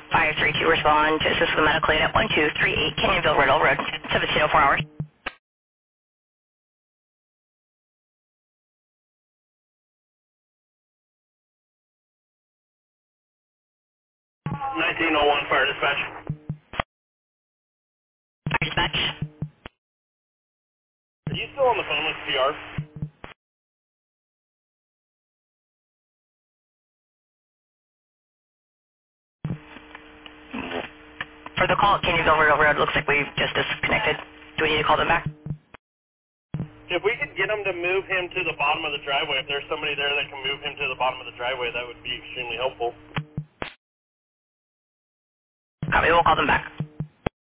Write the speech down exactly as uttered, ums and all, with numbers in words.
five three two respond to assist with the medical aid at one two three eight Canyonville Riddle Road, seventeen oh four hours. nineteen oh one Fire Dispatch. Dispatch. Are you still on the phone with P R? For the call at Canyonville Riddle Road, looks like we've just disconnected. Do we need to call them back? If we could get them to move him to the bottom of the driveway, if there's somebody there that can move him to the bottom of the driveway, that would be extremely helpful. Copy, we'll call them back.